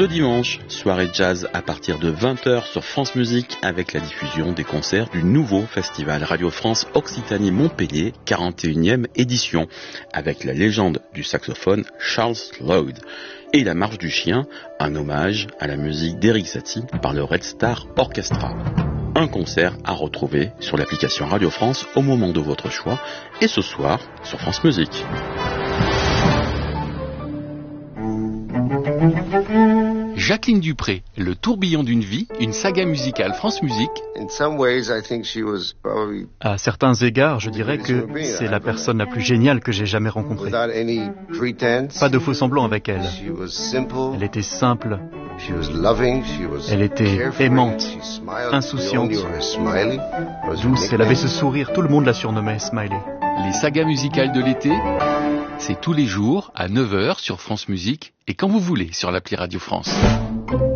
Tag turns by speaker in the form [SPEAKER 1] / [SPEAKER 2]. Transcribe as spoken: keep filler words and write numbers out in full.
[SPEAKER 1] Ce dimanche, soirée jazz à partir de vingt heures sur France Musique avec la diffusion des concerts du nouveau festival Radio France Occitanie-Montpellier, quarante et unième édition, avec la légende du saxophone Charles Lloyd et la Marche du Chien, un hommage à la musique d'Erik Satie par le Red Star Orchestra. Un concert à retrouver sur l'application Radio France au moment de votre choix et ce soir sur France Musique.
[SPEAKER 2] Jacqueline Dupré, Le tourbillon d'une vie, une saga musicale France Musique.
[SPEAKER 3] À certains égards, je dirais que c'est la personne la plus géniale que j'ai jamais rencontrée. Pas de faux semblants avec elle. Elle était simple. Elle était aimante, insouciante, douce. Elle avait ce sourire, tout le monde la surnommait Smiley.
[SPEAKER 2] Les sagas musicales de l'été, c'est tous les jours à neuf heures sur France Musique et quand vous voulez sur l'appli Radio France.